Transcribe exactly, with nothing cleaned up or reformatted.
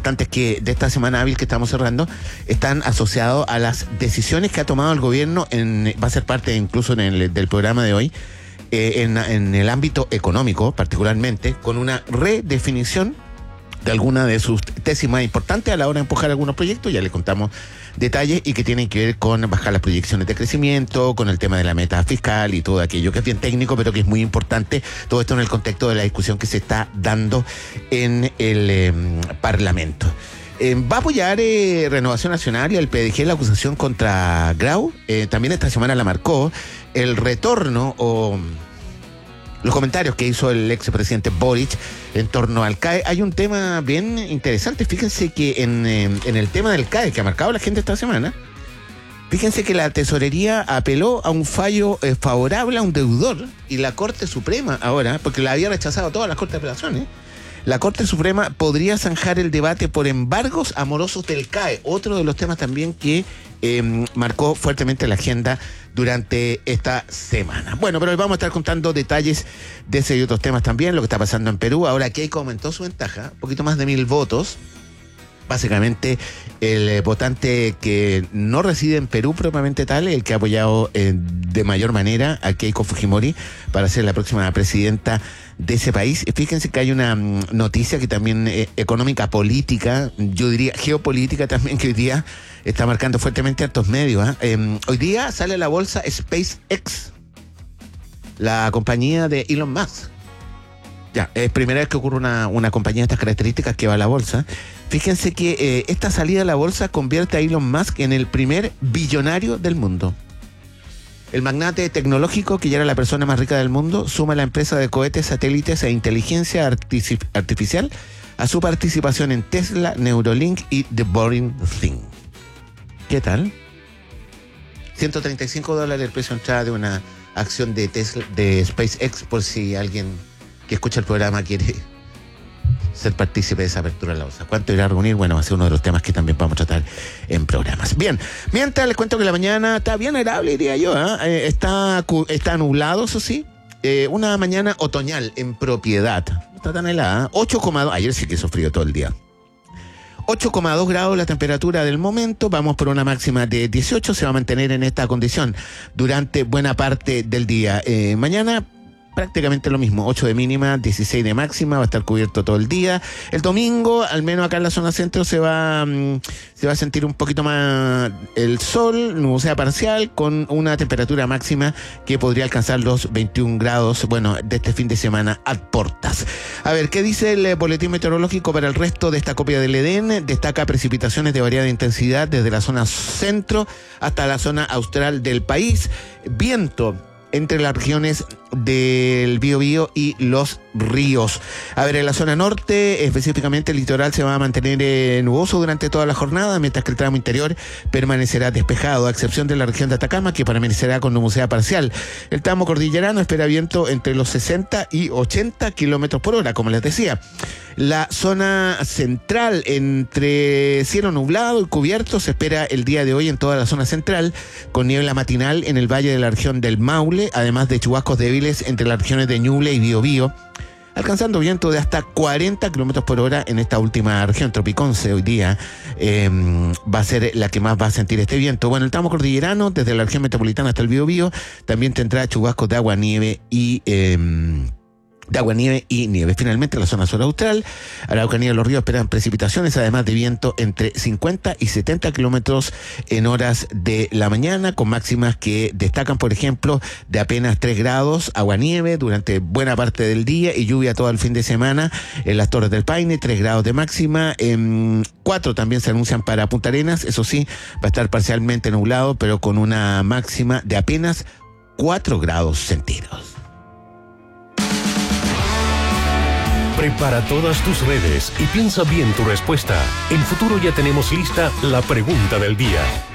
importantes que de esta semana hábil que estamos cerrando están asociados a las decisiones que ha tomado el gobierno, en, va a ser parte incluso en el, del programa de hoy, eh, en, en el ámbito económico particularmente, con una redefinición de alguna de sus tesis más importantes a la hora de empujar algunos proyectos. Ya le contamos detalles y que tienen que ver con bajar las proyecciones de crecimiento, con el tema de la meta fiscal y todo aquello que es bien técnico, pero que es muy importante. Todo esto en el contexto de la discusión que se está dando en el eh, Parlamento. Eh, va a apoyar eh, Renovación Nacional y el P D G la acusación contra Grau. Eh, también esta semana la marcó el retorno o... los comentarios que hizo el expresidente Boric en torno al C A E. Hay un tema bien interesante. Fíjense que en, en el tema del C A E, que ha marcado a la gente esta semana, fíjense que la tesorería apeló a un fallo eh, favorable a un deudor, y la Corte Suprema ahora, porque la había rechazado todas las Cortes de Apelaciones, la Corte Suprema podría zanjar el debate por embargos amorosos del C A E, otro de los temas también que eh, marcó fuertemente la agenda durante esta semana. Bueno, pero hoy vamos a estar contando detalles de ese y otros temas también, lo que está pasando en Perú. Ahora Keiko aumentó su ventaja, un poquito más de mil votos. Básicamente, el eh, votante que no reside en Perú propiamente tal, el que ha apoyado eh, de mayor manera a Keiko Fujimori para ser la próxima presidenta de ese país. Fíjense que hay una um, noticia que también eh, económica, política, yo diría geopolítica también, que hoy día está marcando fuertemente a estos medios. ¿eh? Eh, hoy día sale a la bolsa SpaceX, la compañía de Elon Musk. Ya, es primera vez que ocurre una, una compañía de estas características que va a la bolsa. Fíjense que eh, esta salida a la bolsa convierte a Elon Musk en el primer billonario del mundo. El magnate tecnológico, que ya era la persona más rica del mundo, suma a la empresa de cohetes, satélites e inteligencia artific- artificial a su participación en Tesla, Neuralink y The Boring Thing. ¿Qué tal? ciento treinta y cinco dólares el precio de entrada de una acción de Tesla, de SpaceX, por si alguien que escucha el programa quiere ser partícipe de esa apertura de la bolsa. ¿Cuánto irá a reunir? Bueno, va a ser uno de los temas que también vamos a tratar en programas. Bien, mientras les cuento que la mañana está bien agradable, diría yo. ¿eh? Eh, está, está nublado, eso sí. Eh, una mañana otoñal en propiedad. No está tan helada. ¿eh? ocho coma dos. Ayer sí que hizo frío todo el día. ocho coma dos grados la temperatura del momento. Vamos por una máxima de dieciocho. Se va a mantener en esta condición durante buena parte del día. Eh, mañana prácticamente lo mismo, ocho de mínima, dieciséis de máxima, va a estar cubierto todo el día. El domingo, al menos acá en la zona centro, se va, se va a sentir un poquito más el sol, nubosidad parcial, con una temperatura máxima que podría alcanzar los veintiún grados, bueno, de este fin de semana a portas. A ver, ¿qué dice el boletín meteorológico para el resto de esta copia del Edén? Destaca precipitaciones de variada intensidad desde la zona centro hasta la zona austral del país. Viento entre las regiones del Biobío y los ríos. A ver, en la zona norte, específicamente el litoral, se va a mantener eh, nuboso durante toda la jornada, mientras que el tramo interior permanecerá despejado, a excepción de la región de Atacama, que permanecerá con nubosidad parcial. El tramo cordillerano espera viento entre los sesenta y ochenta kilómetros por hora, como les decía. La zona central, entre cielo nublado y cubierto, se espera el día de hoy en toda la zona central, con niebla matinal en el valle de la región del Maule, además de chubascos débiles entre las regiones de Ñuble y Biobío, alcanzando viento de hasta cuarenta kilómetros por hora en esta última región. Tropiconce hoy día eh, va a ser la que más va a sentir este viento. Bueno, el tramo cordillerano, desde la región metropolitana hasta el Biobío, también tendrá chubascos de agua, nieve y... Eh, de agua, nieve y nieve. Finalmente, la zona sur austral, Araucanía y los ríos esperan precipitaciones, además de viento entre cincuenta y setenta kilómetros en horas de la mañana, con máximas que destacan, por ejemplo, de apenas tres grados, agua, nieve durante buena parte del día y lluvia todo el fin de semana en las Torres del Paine, tres grados de máxima. En cuatro también se anuncian para Punta Arenas, eso sí, va a estar parcialmente nublado, pero con una máxima de apenas cuatro grados centígrados. Prepara todas tus redes y piensa bien tu respuesta. En Futuro ya tenemos lista la pregunta del día.